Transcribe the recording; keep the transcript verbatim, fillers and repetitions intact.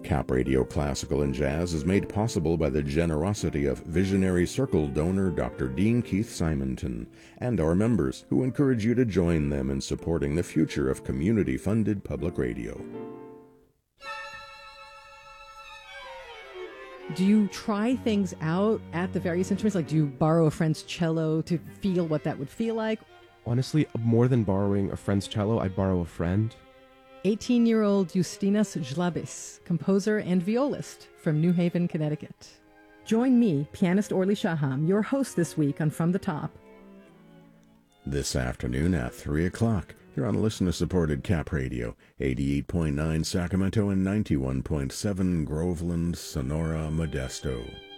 Cap Radio Classical and Jazz is made possible by the generosity of visionary Circle donor Doctor Dean Keith Simonton and our members, who encourage you to join them in supporting the future of community-funded public radio. Do you try things out at the various instruments? Like, do you borrow a friend's cello to feel what that would feel like? Honestly, more than borrowing a friend's cello, I borrow a friend. eighteen-year-old Justinas Jlabis, composer and violist from New Haven, Connecticut. Join me, pianist Orly Shaham, your host this week on From the Top. This afternoon at three o'clock, you're on listener-supported Cap Radio, eighty-eight point nine Sacramento and ninety-one point seven Groveland, Sonora, Modesto.